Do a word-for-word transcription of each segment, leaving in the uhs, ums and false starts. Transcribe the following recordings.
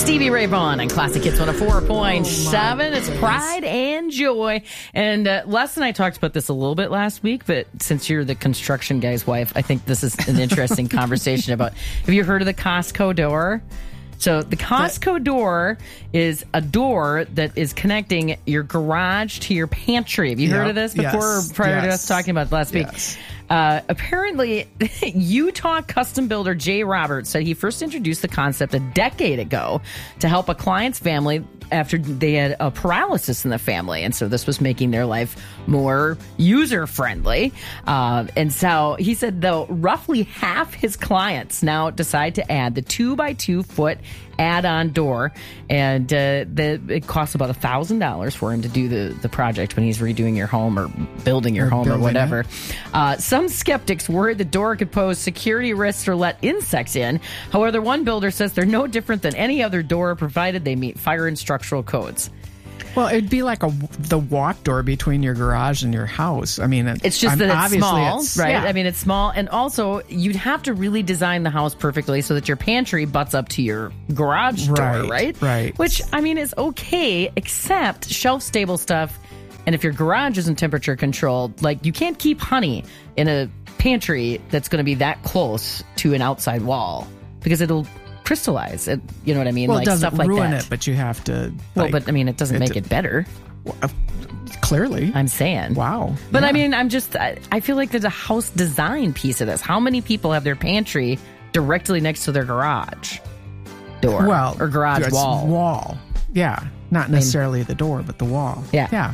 Stevie Ray Vaughan on Classic Hits one oh four point seven. Oh it's Pride and Joy. And uh, Les and I talked about this a little bit last week, but since you're the construction guy's wife, I think this is an interesting conversation about, have you heard of the Costco door? So the Costco door is a door that is connecting your garage to your pantry. Have you yep. heard of this before yes. or prior yes. to us talking about it last week? Yes. Uh, apparently, Utah custom builder Jay Roberts said he first introduced the concept a decade ago to help a client's family after they had a paralysis in the family. And so this was making their life more user-friendly. Uh, and so he said, though, roughly half his clients now decide to add the two by two foot add-on door. And uh, the, it costs about one thousand dollars for him to do the, the project when he's redoing your home or building your or home building or whatever. It. Uh, some skeptics worried the door could pose security risks or let insects in. However, one builder says they're no different than any other door, provided they meet fire and structural codes. Well, it'd be like a the walk door between your garage and your house. I mean, it, it's just I'm, that it's small, it's, right? Yeah. I mean, it's small, and also you'd have to really design the house perfectly so that your pantry butts up to your garage door, right? Right. Right. Which I mean is okay, except shelf-stable stuff. And if your garage isn't temperature controlled, like you can't keep honey in a pantry that's going to be that close to an outside wall because it'll crystallize. It, you know what I mean? Well, like it doesn't stuff like ruin that. it, but you have to. Well, like, but I mean, it doesn't it, make it better. Well, uh, clearly, I'm saying. Wow. But yeah. I mean, I'm just. I, I feel like there's a house design piece of this. How many people have their pantry directly next to their garage door? Well, or garage it's wall. Wall. Yeah, not necessarily I mean, the door, but the wall. Yeah. Yeah.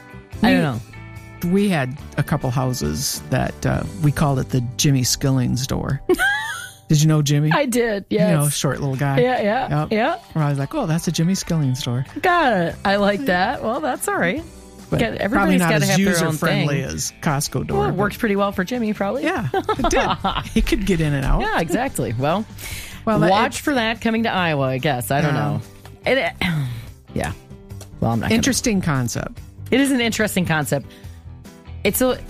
I We, don't know. We had a couple houses that uh, we called it the Jimmy Skillings door. Did you know Jimmy? I did, yes. You know, short little guy. Yeah, yeah, yep. yeah. Where I was like, oh, that's a Jimmy Skillings door. Got it. I like that. Well, that's all right. But Got, probably everybody's not got to as have their own user-friendly thing. as Costco door. Well, it but- works pretty well for Jimmy, probably. Yeah, it did. He could get in and out. Yeah, exactly. Well, Well, watch it- for that coming to Iowa, I guess. I don't Yeah. know. It, it- yeah. Well, I'm not gonna- Interesting concept. It is an interesting concept. It's a...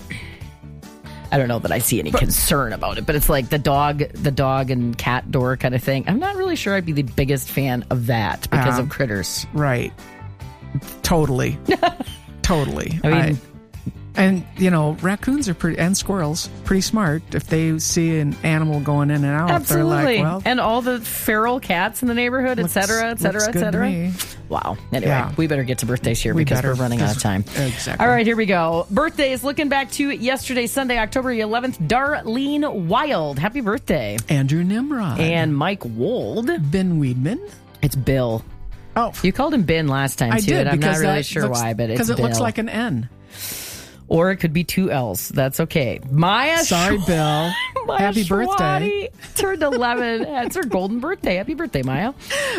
I don't know that I see any concern about it, but it's like the dog, the dog and cat door kind of thing. I'm not really sure I'd be the biggest fan of that because Um, of critters. Right. Totally. Totally. I mean, and, you know, raccoons are pretty, and squirrels, pretty smart. If they see an animal going in and out, absolutely. they're like, well, and all the feral cats in the neighborhood, et looks- cetera, et cetera, looks et good to cetera. me. Wow. Anyway, Yeah. we better get to birthdays here We because better, we're running out of time. Exactly. All right, here we go. Birthdays, looking back to yesterday, Sunday, October eleventh, Darlene Wild. Happy birthday. Andrew Nimrod. And Mike Wold. Ben Weedman. It's Bill. Oh, You called him Ben last time, I too, did. and I'm not because really that sure looks- why, but it's Because it Bill. looks like an N. Or it could be two L's. That's okay. Maya Sorry, Schw- Bill. Maya Happy birthday. Schwati turned eleven. It's her golden birthday. Happy birthday, Maya.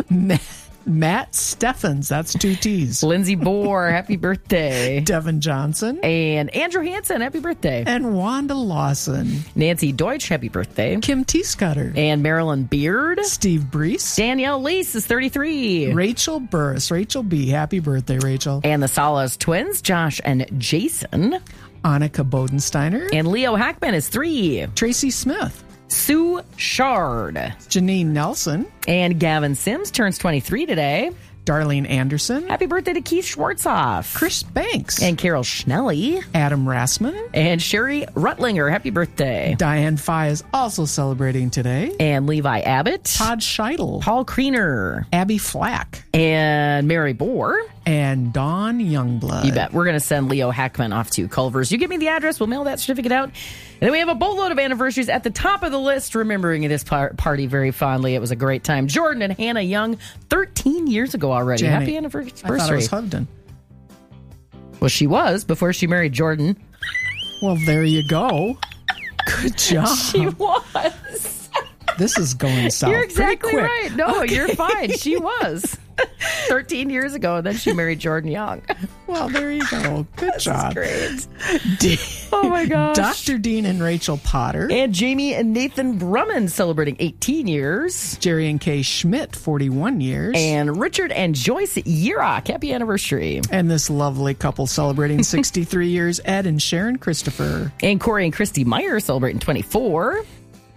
Matt Steffens. That's two T's. Lindsay Bohr, happy birthday. Devin Johnson. And Andrew Hansen, happy birthday. And Wanda Lawson. Nancy Deutsch, happy birthday. Kim Teescutter. And Marilyn Beard. Steve Brees. Danielle Lease is thirty-three. Rachel Burris. Rachel B. Happy birthday, Rachel. And the Salas twins, Josh and Jason. Annika Bodensteiner. And Leo Hackman is three. Tracy Smith. Sue Shard. Janine Nelson. And Gavin Sims turns twenty-three today. Darlene Anderson. Happy birthday to Keith Schwartzoff. Chris Banks. And Carol Schnelly. Adam Rassman. And Sherry Rutlinger, happy birthday. Diane Fye is also celebrating today. And Levi Abbott. Todd Scheidel. Paul Kriener. Abby Flack. And Mary Bohr. And Dawn Youngblood. You bet. We're going to send Leo Hackman off to Culver's. You give me the address, we'll mail that certificate out. And then we have a boatload of anniversaries at the top of the list, remembering this par- party very fondly. It was a great time. Jordan and Hannah Young, thirteen years ago already. Jenny, Happy anniversary. I thought it was Hovden. Well, she was before she married Jordan. Well, there you go. Good job. She was. This is going south. You're exactly pretty quick. right. No, Okay. you're fine. She was. thirteen years ago, and then she married Jordan Young. Well, there you go. Good This job. is great. D- Oh, my gosh. Doctor Dean and Rachel Potter. And Jamie and Nathan Brumman celebrating eighteen years. Jerry and Kay Schmidt, forty-one years. And Richard and Joyce Yurok, happy anniversary. And this lovely couple celebrating sixty-three years, Ed and Sharon Christopher. And Corey and Christy Meyer celebrating twenty-four.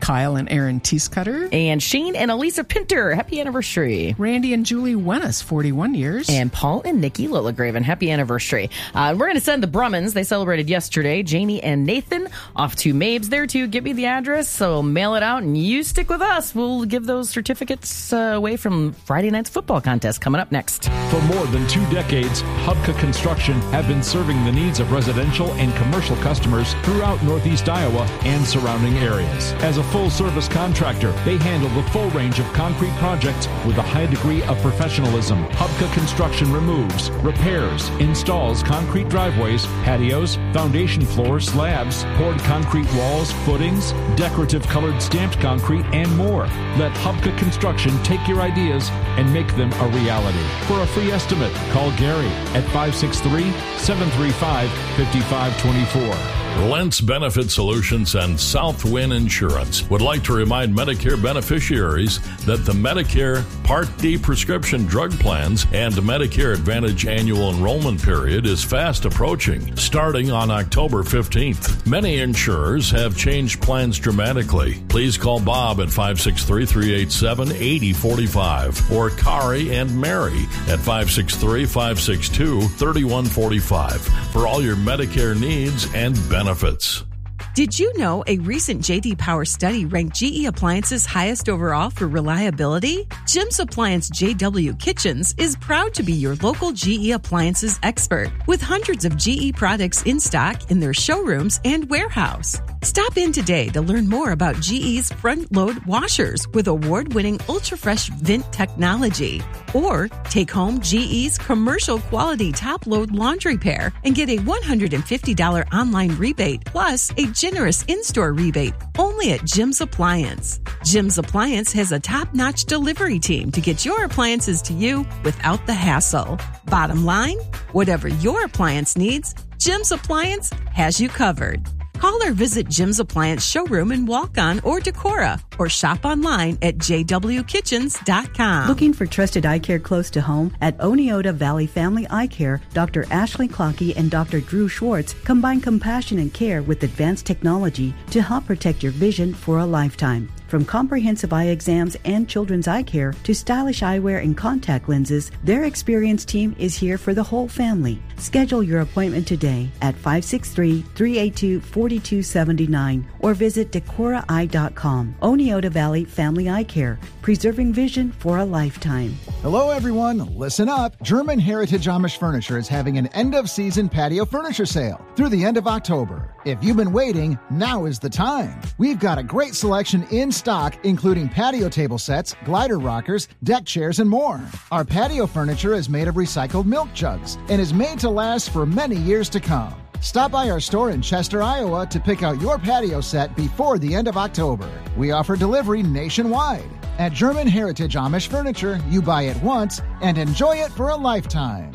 Kyle and Aaron Teescutter. And Shane and Elisa Pinter, happy anniversary. Randy and Julie Wennis, forty-one years. And Paul and Nikki Lillagraven, happy anniversary. Uh, we're going to send the Brummans. They celebrated yesterday. Janie and Nathan off to Mabes there too. Give me the address, so mail it out, and you stick with us. We'll give those certificates uh, away from Friday night's football contest coming up next. For more than two decades, Hubka Construction have been serving the needs of residential and commercial customers throughout Northeast Iowa and surrounding areas. As a full-service contractor, they handle the full range of concrete projects with a high degree of professionalism. Hubka Construction removes, repairs, installs concrete driveways, patios, foundation floors, slabs, poured concrete walls, footings, decorative colored stamped concrete, and more. Let Hubka Construction take your ideas and make them a reality. For a free estimate, call Gary at five six three, seven three five, five five two four. Lentz Benefit Solutions and Southwind Insurance would like to remind Medicare beneficiaries that the Medicare Part D prescription drug plans and Medicare Advantage annual enrollment period is fast approaching, starting on October fifteenth. Many insurers have changed plans dramatically. Please call Bob at five six three, three eight seven, eight zero four five or Kari and Mary at five six three, five six two, three one four five for all your Medicare needs and benefits. Benefits. Did you know a recent J D Power study ranked G E Appliances highest overall for reliability? Jim's Appliance J W Kitchens is proud to be your local G E Appliances expert with hundreds of G E products in stock in their showrooms and warehouse. Stop in today to learn more about G E's front-load washers with award-winning ultra-fresh vent technology. Or take home G E's commercial quality top-load laundry pair and get a one hundred fifty dollars online rebate plus a generous in-store rebate only at Jim's Appliance. Jim's Appliance has a top-notch delivery team to get your appliances to you without the hassle. Bottom line, whatever your appliance needs, Jim's Appliance has you covered. Call or visit Jim's Appliance showroom in Walk-On or Decorah, or shop online at j w kitchens dot com. Looking for trusted eye care close to home? At Oneota Valley Family Eye Care, Doctor Ashley Clockey and Doctor Drew Schwartz combine compassion and care with advanced technology to help protect your vision for a lifetime. From comprehensive eye exams and children's eye care to stylish eyewear and contact lenses, their experienced team is here for the whole family. Schedule your appointment today at five six three, three eight two, four two seven nine or visit decorah eye dot com. Oneota Valley Family Eye Care, preserving vision for a lifetime. Hello everyone, listen up. German Heritage Amish Furniture is having an end-of-season patio furniture sale through the end of October. If you've been waiting, now is the time. We've got a great selection in stock, including patio table sets, glider rockers, deck chairs, and more. Our patio furniture is made of recycled milk jugs and is made to last for many years to come. Stop by our store in Chester, Iowa to pick out your patio set before the end of October. We offer delivery nationwide. At German Heritage Amish Furniture, you buy it once and enjoy it for a lifetime.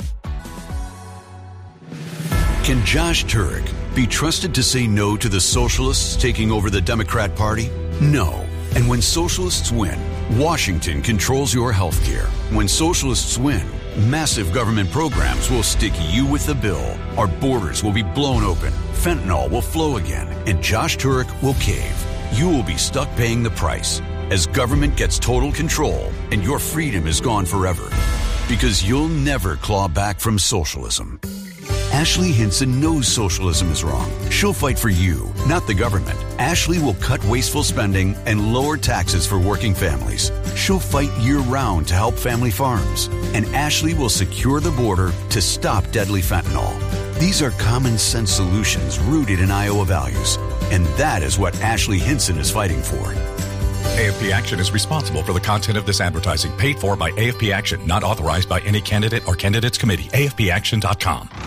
Can Josh Turek be trusted to say no to the socialists taking over the Democrat Party? No. And when socialists win, Washington controls your health care. When socialists win, massive government programs will stick you with the bill. Our borders will be blown open. Fentanyl will flow again. And Josh Turek will cave. You will be stuck paying the price as government gets total control and your freedom is gone forever. Because you'll never claw back from socialism. Ashley Hinson knows socialism is wrong. She'll fight for you, not the government. Ashley will cut wasteful spending and lower taxes for working families. She'll fight year-round to help family farms. And Ashley will secure the border to stop deadly fentanyl. These are common-sense solutions rooted in Iowa values. And that is what Ashley Hinson is fighting for. A F P Action is responsible for the content of this advertising, paid for by A F P Action, not authorized by any candidate or candidates committee. A F P action dot com.